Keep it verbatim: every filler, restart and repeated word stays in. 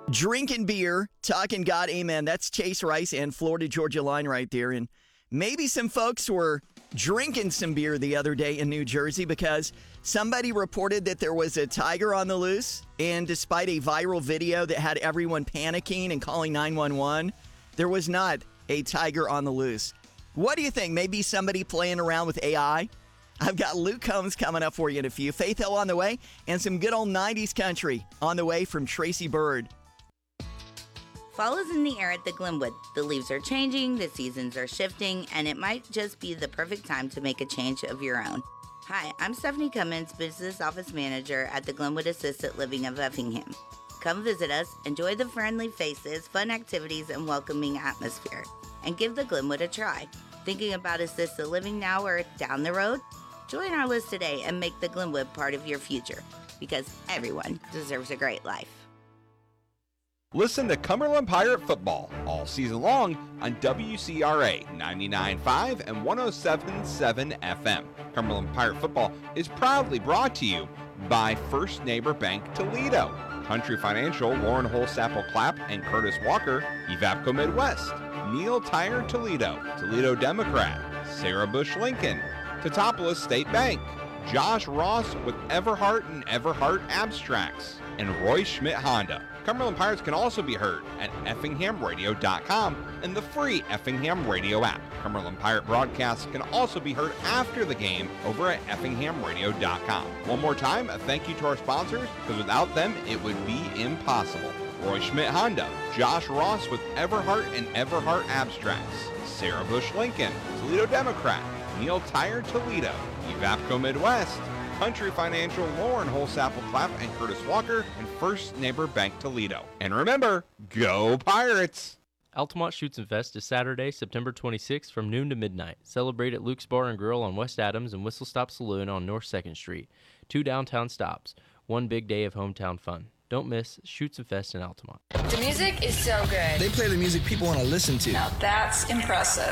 Drinking beer, talking God, amen. That's Chase Rice and Florida Georgia line right there. And maybe some folks were drinking some beer the other day in New Jersey because somebody reported that there was a tiger on the loose. And despite a viral video that had everyone panicking and calling nine one one, there was not a tiger on the loose. What do you think? Maybe somebody playing around with A I? I've got Luke Combs coming up for you in a few. Faith Hill on the way, and some good old nineties country on the way from Tracy Bird. Fall is in the air at the Glenwood. The leaves are changing, the seasons are shifting, and it might just be the perfect time to make a change of your own. Hi, I'm Stephanie Cummins, Business Office Manager at the Glenwood Assisted Living of Effingham. Come visit us, enjoy the friendly faces, fun activities, and welcoming atmosphere, and give the Glenwood a try. Thinking about assisted living now or down the road? Join our list today and make the Glenwood part of your future, because everyone deserves a great life. Listen to Cumberland Pirate Football all season long on W C R A ninety-nine point five and one oh seven point seven F M. Cumberland Pirate Football is proudly brought to you by First Neighbor Bank Toledo, Country Financial, Lauren Holsapple Clapp and Curtis Walker, Evapco Midwest, Neil Tire Toledo, Toledo Democrat, Sarah Bush Lincoln, Teutopolis State Bank, Josh Ross with Everhart and Everhart Abstracts, and Roy Schmidt Honda. Cumberland Pirates can also be heard at effingham radio dot com and the free Effingham Radio app. Cumberland Pirate broadcasts can also be heard after the game over at effingham radio dot com. One more time, a thank you to our sponsors, because without them, it would be impossible. Roy Schmidt Honda, Josh Ross with Everhart and Everhart Abstracts, Sarah Bush Lincoln, Toledo Democrat, Neil Tire Toledo, Evapco Midwest, Country Financial, Lauren Holsapple Clapp and Curtis Walker, and First Neighbor Bank Toledo. And remember, go Pirates! Altamont Shoots and Fest is Saturday, September twenty-sixth from noon to midnight. Celebrate at Luke's Bar and Grill on West Adams and Whistle Stop Saloon on North second Street. Two downtown stops. One big day of hometown fun. Don't miss Shoots and Fest in Altamont. The music is so good. They play the music people want to listen to. Now that's impressive.